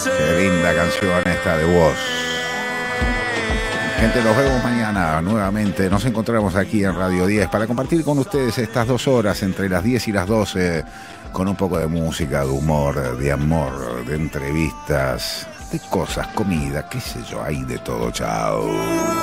Qué linda canción esta de Woz. Gente, nos vemos mañana nuevamente. Nos encontramos aquí en Radio 10 para compartir con ustedes estas 2 horas entre las 10 y las 12 con un poco de música, de humor, de amor, de entrevistas, de cosas, comida, qué sé yo, hay de todo. Chao.